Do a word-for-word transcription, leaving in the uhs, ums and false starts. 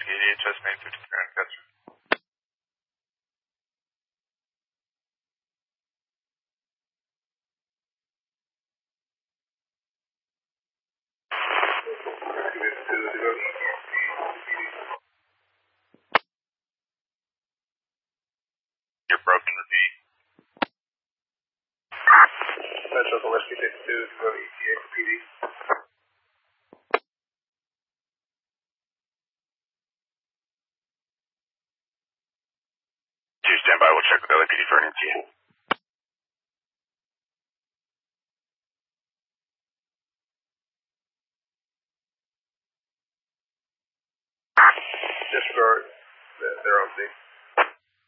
eighty H S main fifty-three on Custer. You're broken, repeat. Metro for Whiskey fifty-two, go to E T H P D. Two stand by, we'll check with L A P D for an M T. Disregard their own thing.